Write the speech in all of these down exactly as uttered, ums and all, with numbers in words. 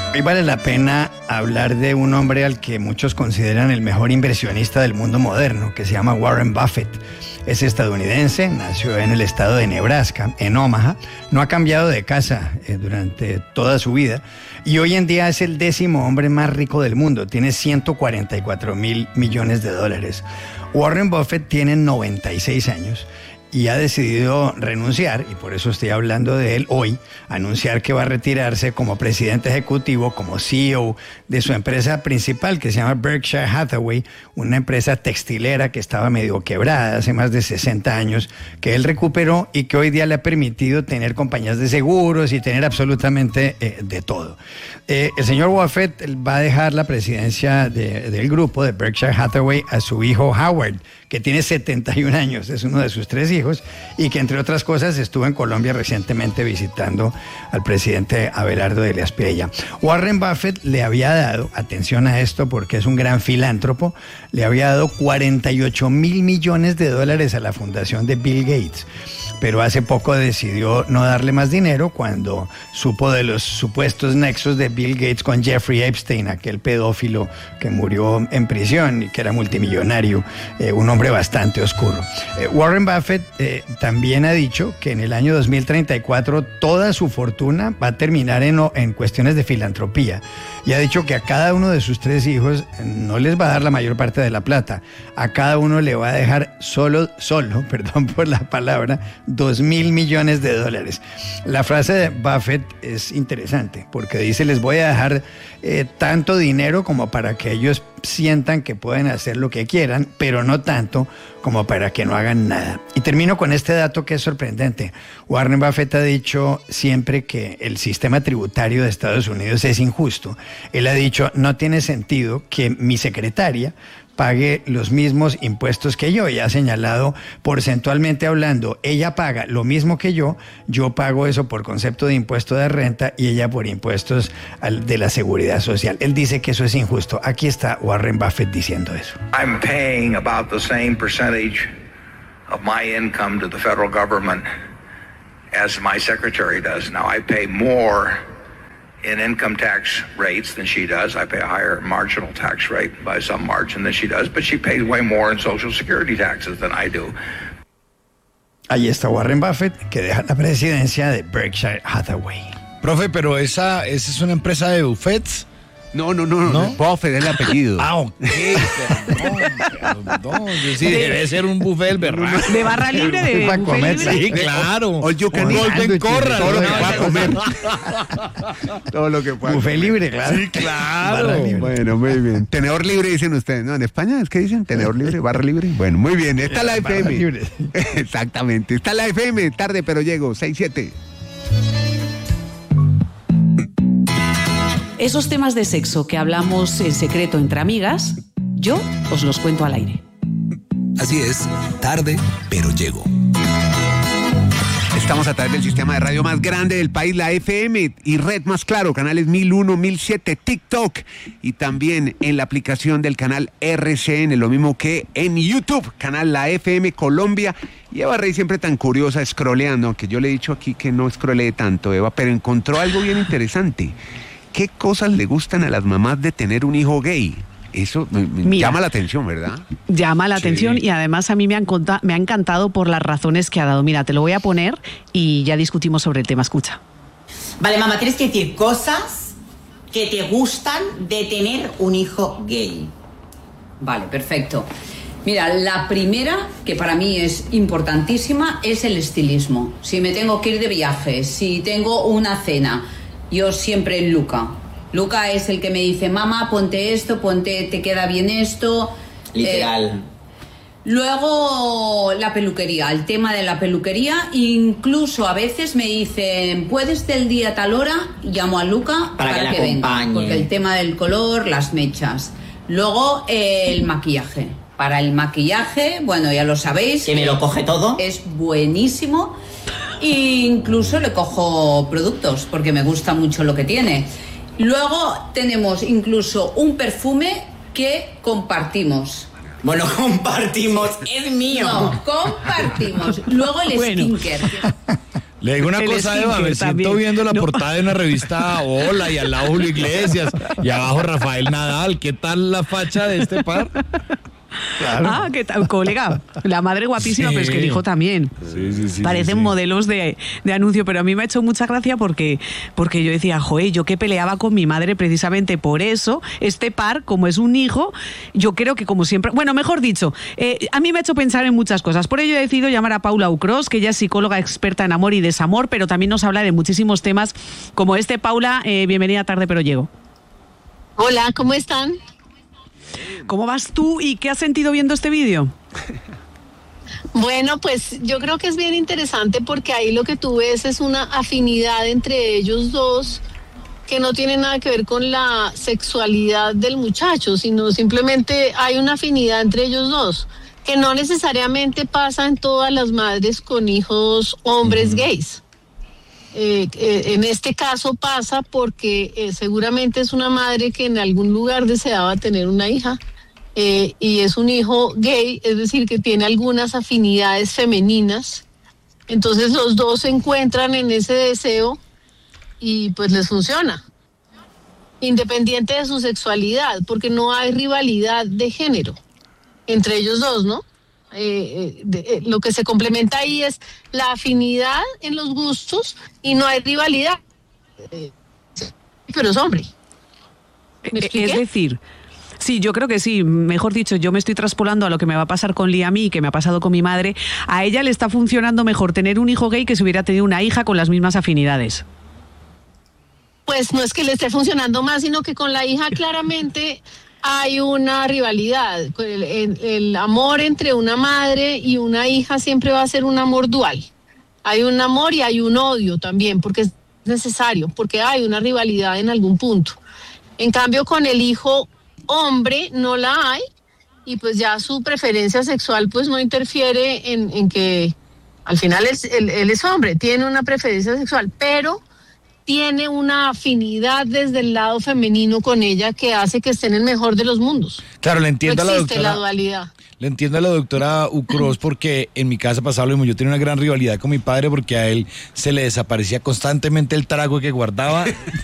Hoy vale la pena hablar de un hombre al que muchos consideran el mejor inversionista del mundo moderno, que se llama Warren Buffett. Es estadounidense, nació en el estado de Nebraska, en Omaha, no ha cambiado de casa eh, durante toda su vida y hoy en día es el décimo hombre más rico del mundo, tiene ciento cuarenta y cuatro mil millones de dólares. Warren Buffett tiene noventa y seis años y ha decidido renunciar, y por eso estoy hablando de él hoy, anunciar que va a retirarse como presidente ejecutivo, como C E O de su empresa principal, que se llama Berkshire Hathaway, una empresa textilera que estaba medio quebrada hace más de sesenta años, que él recuperó y que hoy día le ha permitido tener compañías de seguros y tener absolutamente eh, de todo. Eh, el señor Buffett va a dejar la presidencia de, del grupo de Berkshire Hathaway a su hijo Howard, que tiene setenta y un años, es uno de sus tres hijos, y que entre otras cosas estuvo en Colombia recientemente visitando al presidente Abelardo de Espriella. Warren Buffett le había dado, atención a esto porque es un gran filántropo, le había dado cuarenta y ocho mil millones de dólares a la fundación de Bill Gates, pero hace poco decidió no darle más dinero cuando supo de los supuestos nexos de Bill Gates con Jeffrey Epstein, aquel pedófilo que murió en prisión y que era multimillonario, eh, un hombre bastante oscuro. Eh, Warren Buffett eh, también ha dicho que en el año dos mil treinta y cuatro toda su fortuna va a terminar en, en cuestiones de filantropía, y ha dicho que a cada uno de sus tres hijos no les va a dar la mayor parte de la plata, a cada uno le va a dejar solo, solo, perdón por la palabra, dos mil millones de dólares. La frase de Buffett es interesante porque dice: les voy a dejar eh, tanto dinero como para que ellos sientan que pueden hacer lo que quieran, pero no tanto como para que no hagan nada. Y termino con este dato que es sorprendente. Warren Buffett ha dicho siempre que el sistema tributario de Estados Unidos es injusto. Él ha dicho: no tiene sentido que mi secretaria pague los mismos impuestos que yo, y ha señalado porcentualmente hablando, ella paga lo mismo que yo, yo pago eso por concepto de impuesto de renta y ella por impuestos al, de la seguridad social. Él dice que eso es injusto. Aquí está Warren Buffett diciendo eso. I'm paying about the same percentage of my income to the federal government as my secretary does. Now I pay more in income tax rates than she does. I pay a higher marginal tax rate by some margin than she does, but she pays way more in Social Security taxes than I do. Ahí está Warren Buffett, que deja la presidencia de Berkshire Hathaway. Profe, pero esa, esa es una empresa de buffets. No, no, no, no, Buffett es el apellido. Ah, ok, perdón, perdón. Yo sí, debe ser un buffet berraco. De barra libre, de para comer, libre. Sí, claro. All you can eat. Golden Corral. Todo lo que pueda comer. Todo lo que pueda Buffet comer. libre, claro. Sí, claro. Barra libre. Bueno, muy bien. Tenedor libre dicen ustedes, ¿no? En España es que dicen tenedor libre, barra libre. Bueno, muy bien. Está la F Barra M. libre. Exactamente. Está la F M. Tarde, pero llego. seis siete. Esos temas de sexo que hablamos en secreto entre amigas, yo os los cuento al aire. Así es, tarde, pero llego. Estamos a través del sistema de radio más grande del país, la F M, y red más claro, canales mil uno, mil siete, TikTok, y también en la aplicación del canal R C N, lo mismo que en YouTube, canal La F M Colombia. Y Eva Rey siempre tan curiosa, scrolleando, aunque yo le he dicho aquí que no scrollee tanto, Eva, pero encontró algo bien interesante. ¿Qué cosas le gustan a las mamás de tener un hijo gay? Eso me, me Mira, llama la atención, ¿verdad? Llama la Sí. atención, y además a mí me, han conta- me ha encantado por las razones que ha dado. Mira, te lo voy a poner y ya discutimos sobre el tema. Escucha. Vale, mamá, tienes que decir cosas que te gustan de tener un hijo gay. Vale, perfecto. Mira, la primera, que para mí es importantísima, es el estilismo. Si me tengo que ir de viaje, si tengo una cena, yo siempre en Luca. Luca es el que me dice: mamá, ponte esto, ponte, te queda bien esto. Literal. Eh, luego la peluquería, el tema de la peluquería. Incluso a veces me dicen: ¿puedes del día a tal hora? Llamo a Luca Para para, que la que venga. acompañe. Porque el tema del color, las mechas. Luego eh, el maquillaje. Para el maquillaje, bueno, ya lo sabéis. Que me lo coge todo. Es buenísimo. E incluso le cojo productos porque me gusta mucho lo que tiene. Luego tenemos incluso un perfume que compartimos. Bueno, compartimos, es mío. No, compartimos. Luego el Bueno. skincare. Le digo una El cosa, Eva, me skincare siento también. viendo la No. portada de una revista Hola y al lado Julio Iglesias y abajo Rafael Nadal. ¿Qué tal la facha de este par? Claro. Ah, ¿qué tal, colega? La madre guapísima, Sí. pero es que el hijo también. Sí, sí, sí. Parecen sí, sí. modelos de, de anuncio, pero a mí me ha hecho mucha gracia porque, porque yo decía, joder, yo que peleaba con mi madre precisamente por eso, este par, como es un hijo, yo creo que como siempre, bueno, mejor dicho, eh, a mí me ha hecho pensar en muchas cosas. Por ello he decidido llamar a Paula Ucros, que ella es psicóloga experta en amor y desamor, pero también nos habla de muchísimos temas como este. Paula, eh, bienvenida tarde, pero llego. Hola, ¿cómo están? ¿Cómo vas tú y qué has sentido viendo este vídeo? Bueno, pues yo creo que es bien interesante porque ahí lo que tú ves es una afinidad entre ellos dos que no tiene nada que ver con la sexualidad del muchacho, sino simplemente hay una afinidad entre ellos dos, que no necesariamente pasa en todas las madres con hijos hombres gays. Eh, eh, en este caso pasa porque eh, seguramente es una madre que en algún lugar deseaba tener una hija eh, y es un hijo gay, es decir, que tiene algunas afinidades femeninas. Entonces los dos se encuentran en ese deseo y pues les funciona, independiente de su sexualidad, porque no hay rivalidad de género entre ellos dos, ¿no? Eh, de, eh, lo que se complementa ahí es la afinidad en los gustos y no hay rivalidad. Eh, pero es hombre. ¿Me expliqué? Es decir, sí, yo creo que sí. Mejor dicho, yo me estoy traspolando a lo que me va a pasar con Liam y que me ha pasado con mi madre. A ella le está funcionando mejor tener un hijo gay que si hubiera tenido una hija con las mismas afinidades. Pues no es que le esté funcionando más, sino que con la hija claramente hay una rivalidad. El, el, el amor entre una madre y una hija siempre va a ser un amor dual. Hay un amor y hay un odio también, porque es necesario, porque hay una rivalidad en algún punto. En cambio, con el hijo hombre no la hay, y pues ya su preferencia sexual pues no interfiere en, en que al final él, él, él es hombre, tiene una preferencia sexual, pero tiene una afinidad desde el lado femenino con ella que hace que esté en el mejor de los mundos. Claro, le entiendo no a la existe doctora. la dualidad. Le entiendo a la doctora Ucros porque en mi casa pasaba lo mismo. Yo tenía una gran rivalidad con mi padre porque a él se le desaparecía constantemente el trago que guardaba.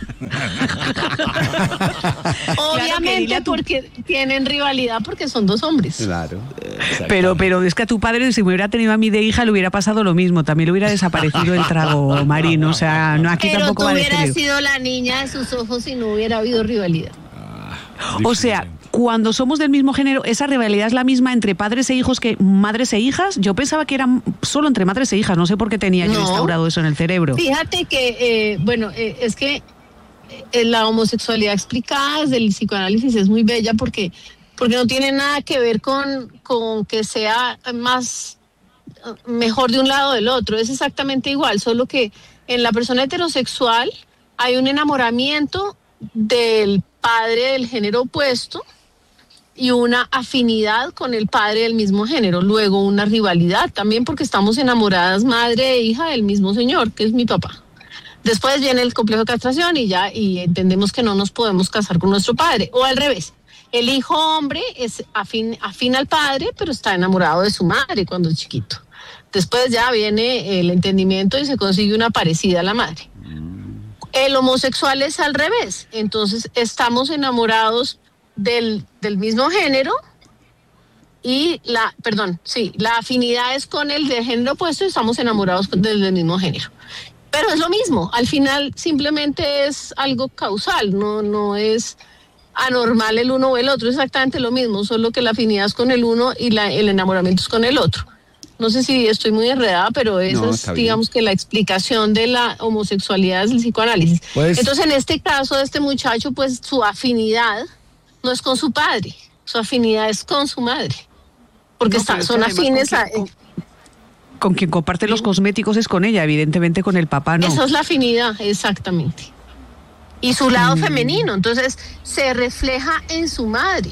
Obviamente Claro, porque tienen rivalidad porque son dos hombres. Claro. Pero, pero es que a tu padre, si me hubiera tenido a mí de hija, le hubiera pasado lo mismo. También le hubiera desaparecido el trago marino. O sea, no, aquí Pero tampoco tú va a hubieras decir. sido la niña de sus ojos y no hubiera habido rivalidad. O sea, cuando somos del mismo género, esa rivalidad es la misma entre padres e hijos que madres e hijas. Yo pensaba que era solo entre madres e hijas. No sé por qué tenía yo No. instaurado eso en el cerebro. Fíjate que, eh, bueno, eh, es que eh, la homosexualidad explicada desde el psicoanálisis es muy bella porque, porque no tiene nada que ver con, con que sea más eh, mejor de un lado o del otro. Es exactamente igual, solo que en la persona heterosexual hay un enamoramiento del padre del género opuesto y una afinidad con el padre del mismo género, luego una rivalidad también porque estamos enamoradas madre e hija del mismo señor, que es mi papá. Después viene el complejo de castración y ya y entendemos que no nos podemos casar con nuestro padre, o al revés. El hijo hombre es afín, afín al padre, pero está enamorado de su madre cuando es chiquito. Después ya viene el entendimiento y se consigue una parecida a la madre. El homosexual es al revés, entonces estamos enamorados del, del mismo género y la, perdón, sí, la afinidad es con el del género opuesto y estamos enamorados del, del mismo género. Pero es lo mismo, al final simplemente es algo causal, no, no es anormal el uno o el otro, es exactamente lo mismo, solo que la afinidad es con el uno y la, el enamoramiento es con el otro. No sé si estoy muy enredada, pero esa No, es, está bien. digamos que la explicación de la homosexualidad es el psicoanálisis. Pues- Entonces, en este caso de este muchacho, pues su afinidad no es con su padre, su afinidad es con su madre, porque No, está, pero es que son además afines con a... quien- Con quien comparte los cosméticos es con ella, evidentemente con el papá no. Eso es la afinidad, exactamente. Y su Mm. lado femenino, entonces se refleja en su madre.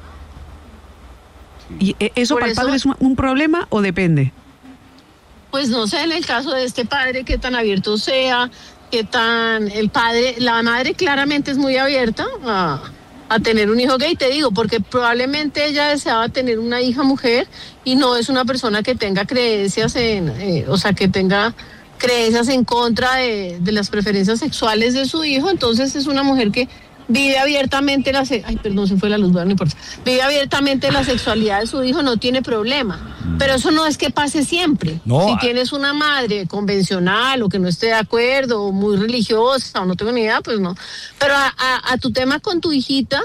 ¿Y eh, eso Por para el eso- padre es un, un problema o depende? Pues no sé, en el caso de este padre, qué tan abierto sea, qué tan... El padre, la madre claramente es muy abierta a, a tener un hijo gay, te digo, porque probablemente ella deseaba tener una hija mujer y no es una persona que tenga creencias en... eh, o sea, que tenga creencias en contra de, de las preferencias sexuales de su hijo, entonces es una mujer que vive abiertamente la se- ay, perdón, se fue la luz, bueno, no importa. Vive abiertamente la sexualidad de su hijo, no tiene problema. Pero eso no es que pase siempre. No, si a- tienes una madre convencional o que no esté de acuerdo, o muy religiosa, o no tengo ni idea, pues no. Pero a, a, a tu tema con tu hijita,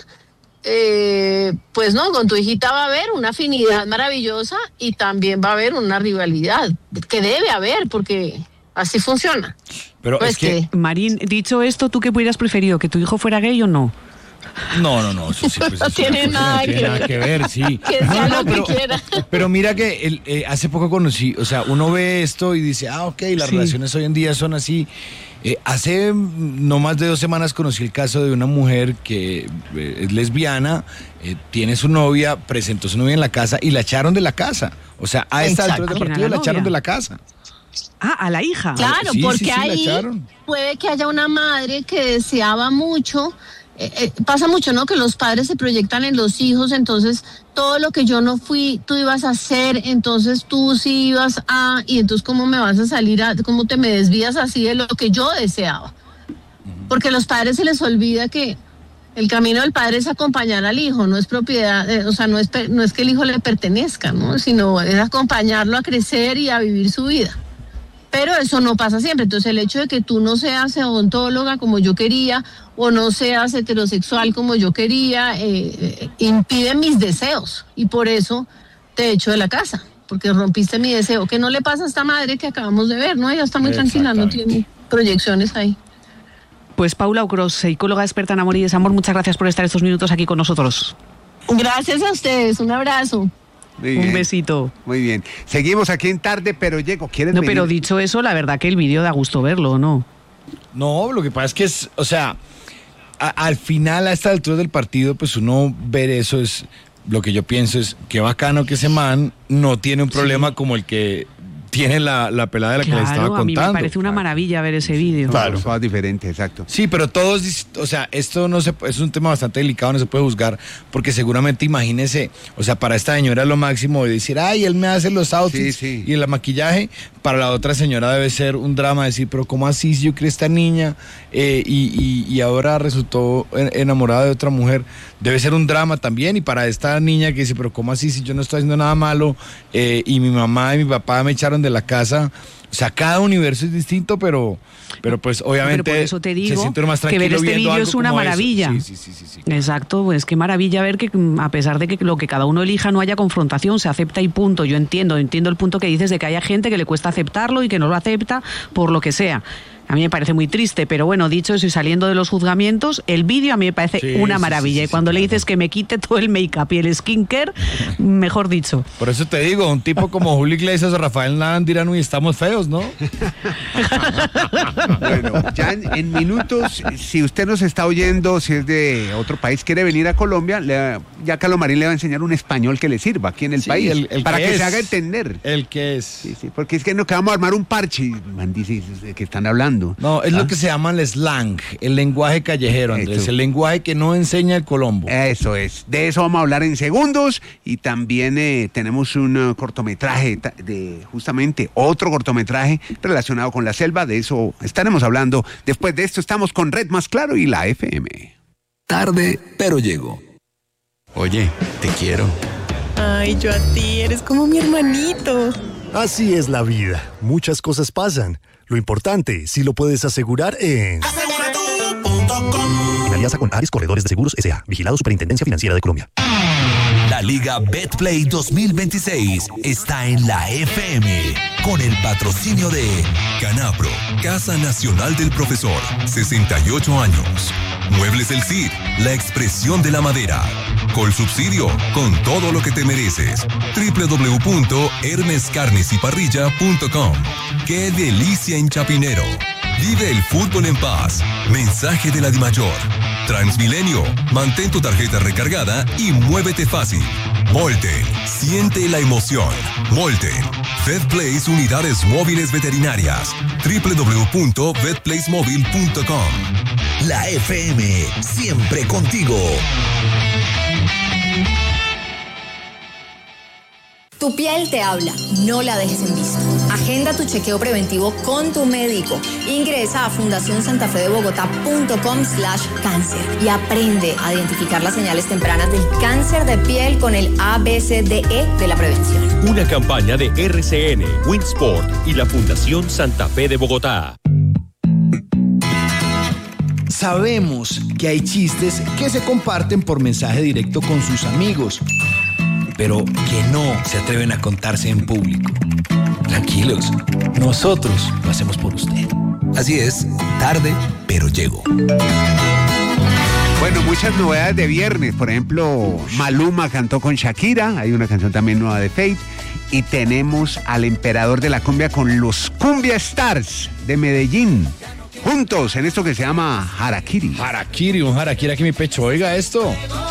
eh, pues no, con tu hijita va a haber una afinidad maravillosa y también va a haber una rivalidad, que debe haber, porque así funciona. Pero Pues es que... que- Marín, dicho esto, ¿tú qué hubieras preferido? ¿Que tu hijo fuera gay o no? No, no, no, eso sí, pues, No es una tiene cosa que nada no tiene que nada ver. que ver, sí. Que No, sea no, lo que pero, quiera. pero mira que el, eh, hace poco conocí, o sea, uno ve esto y dice, ah, ok, las Sí. relaciones hoy en día son así. Eh, hace mm, no más de dos semanas conocí el caso de una mujer que eh, es lesbiana, eh, tiene su novia, presentó su novia en la casa y la echaron de la casa. O sea, a esta Exacto. altura del ¿Quién era partido la la echaron novia? de la casa. Ah, a la hija. Claro, sí, sí, porque sí, la ahí echaron. puede que haya una madre que deseaba mucho. Eh, eh, pasa mucho, ¿no? Que los padres se proyectan en los hijos, entonces todo lo que yo no fui, tú ibas a hacer, entonces tú sí ibas a, y entonces cómo me vas a salir, a, cómo te me desvías así de lo que yo deseaba. Porque a los padres se les olvida que el camino del padre es acompañar al hijo, no es propiedad, eh, o sea, no es, pe- no es que el hijo le pertenezca, ¿no? Sino es acompañarlo a crecer y a vivir su vida. Pero eso no pasa siempre. Entonces el hecho de que tú no seas odontóloga como yo quería o no seas heterosexual como yo quería, eh, eh, impide mis deseos. Y por eso te echo de la casa, porque rompiste mi deseo. Que no le pasa a esta madre que acabamos de ver, ¿no? Ella está muy tranquila, no tiene proyecciones ahí. Pues Paula Ucros, psicóloga experta en amor y desamor, muchas gracias por estar estos minutos aquí con nosotros. Gracias a ustedes, un abrazo. Muy Un bien, besito. Muy bien. Seguimos aquí en Tarde, pero llego. ¿Quieres No, venir? pero dicho eso, la verdad que el vídeo da gusto verlo, ¿no? No, lo que pasa es que es, o sea, a- al final, a esta altura del partido, pues uno ver eso es, lo que yo pienso es, qué bacano que ese man no tiene un problema como el que tiene la, la pelada de la que les estaba Claro, a mí contando. me parece una maravilla ver ese vídeo. Claro. Cosas diferentes, exacto. Sí, pero todos, dis- o sea, esto no se, es un tema bastante delicado, no se puede juzgar, porque seguramente imagínese, o sea, para esta señora lo máximo de decir, ay, él me hace los outfits Sí, sí. y el maquillaje, para la otra señora debe ser un drama decir, pero ¿cómo así si yo quiero esta niña eh, y, y- y ahora resultó en- enamorada de otra mujer? Debe ser un drama también, y para esta niña que dice, pero ¿cómo así si yo no estoy haciendo nada malo eh, y mi mamá y mi papá me echaron de la casa? O sea, cada universo es distinto, pero, pero pues obviamente Pero por eso te se digo siente uno más que tranquilo ver este viendo vídeo algo es una como eso. maravilla. Sí, sí, sí, sí, sí. Exacto, pues qué maravilla ver que mm, a pesar de que lo que cada uno elija no haya confrontación, se acepta y punto. Yo entiendo, entiendo el punto que dices de que haya gente que le cuesta aceptarlo y que no lo acepta por lo que sea. A mí me parece muy triste, pero bueno, dicho eso y saliendo de los juzgamientos, el vídeo a mí me parece Sí, una sí, maravilla. sí, sí, y cuando sí, le claro. dices que me quite todo el make-up y el skincare, mejor dicho. Por eso te digo, un tipo como Julio Iglesias o Rafael Nadal dirán, uy, estamos feos, ¿no? Bueno, ya en, en minutos, si usted nos está oyendo, si es de otro país, quiere venir a Colombia, le, ya Carlos Marín le va a enseñar un español que le sirva aquí en el Sí, país, el- el para que que, es. se haga entender. El que es. Sí, sí, porque es que no que vamos a armar un parche. Y, man, dice ¿de qué están hablando? No, es ¿Ah? lo que se llama el slang, el lenguaje callejero, Andrés, Eso. el lenguaje que no enseña el Colombo. Eso es, de eso vamos a hablar en segundos y también eh, tenemos un uh, cortometraje, ta- de justamente otro cortometraje relacionado con la selva, de eso estaremos hablando. Después de esto estamos con Red Más Claro y la F M. Tarde, pero llego. Oye, te quiero. Ay, yo a ti, eres como mi hermanito. Así es la vida. Muchas cosas pasan. Lo importante, si lo puedes asegurar en... En alianza con Ares Corredores de Seguros S A Vigilado Superintendencia Financiera de Colombia. La Liga BetPlay dos mil veintiséis está en la F M con el patrocinio de Canapro, Casa Nacional del Profesor, sesenta y ocho años. Muebles El Cid, la expresión de la madera. Colsubsidio, con todo lo que te mereces. doble u doble u doble u punto hermes carnes y parrilla punto com. ¡Qué delicia en Chapinero! Vive el fútbol en paz. Mensaje de la Dimayor. Transmilenio, mantén tu tarjeta recargada y muévete fácil. Molten, siente la emoción. Molten, VetPlace Unidades Móviles Veterinarias. doble u doble u doble u punto vet place móvil punto com. La F M, siempre contigo. Tu piel te habla, no la dejes en visto. Agenda tu chequeo preventivo con tu médico. Ingresa a fundación santa fe de bogotá punto com slash cáncer y aprende a identificar las señales tempranas del cáncer de piel con el A B C D E de la prevención. Una campaña de R C N, Winsport y la Fundación Santa Fe de Bogotá. Sabemos que hay chistes que se comparten por mensaje directo con sus amigos, pero que no se atreven a contarse en público. Tranquilos, nosotros lo hacemos por usted. Así es, tarde, pero llego. Bueno, muchas novedades de viernes. Por ejemplo, Maluma cantó con Shakira. Hay una canción también nueva de Feid. Y tenemos al emperador de la cumbia con los Cumbia Stars de Medellín. Juntos en esto que se llama Harakiri. Harakiri, un harakiri aquí en mi pecho. Oiga esto.